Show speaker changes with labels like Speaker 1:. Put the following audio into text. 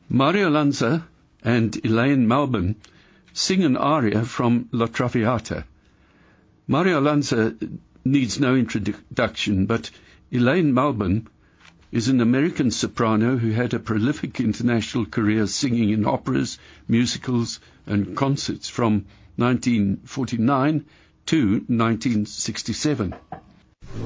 Speaker 1: Mario Lanza and Elaine Melbourne sing an aria from La Traviata. Mario Lanza needs no introduction, but Elaine Melbourne is an American soprano who had a prolific international career singing in operas, musicals, and concerts from 1949 to 1967.